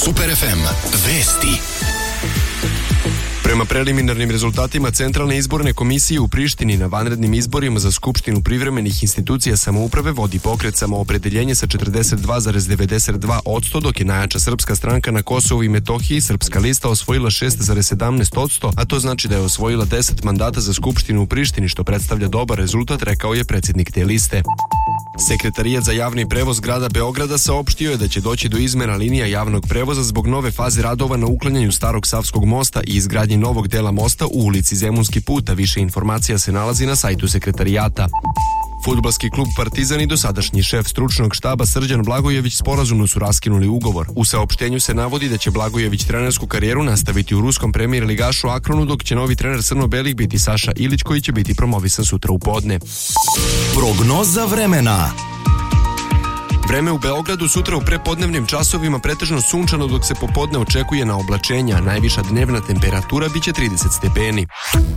Super FM. Vesti. Prema preliminarnim rezultatima Centralne izborne komisije u Prištini na vanrednim izborima za Skupštinu privremenih institucija samouprave vodi pokret Samoopredeljenje sa 42,92%, dok je najjača srpska stranka na Kosovu i Metohiji, Srpska lista, osvojila 6,17%, a to znači da je osvojila 10 mandata za Skupštinu u Prištini, što predstavlja dobar rezultat, rekao je predsjednik te liste. Sekretarijat za javni prevoz grada Beograda saopštio je da će doći do izmena linija javnog prevoza zbog nove faze radova na uklanjanju starog Savskog mosta i izgradnji novog dela mosta u ulici Zemunski put, a više informacija se nalazi na sajtu sekretarijata. Fudbalski klub Partizan i dosadašnji šef stručnog štaba Srđan Blagojević sporazumno su raskinuli ugovor. U saopštenju se navodi da će Blagojević trenersku karijeru nastaviti u ruskom premijer ligašu Akronu, dok će novi trener crno-belih biti Saša Ilić, koji će biti promovisan sutra u podne. Prognoza vremena. Vreme u Beogradu sutra u prepodnevnim časovima pretežno sunčano, dok se popodne očekuje na oblačenja. Najviša dnevna temperatura biće 30 stepeni.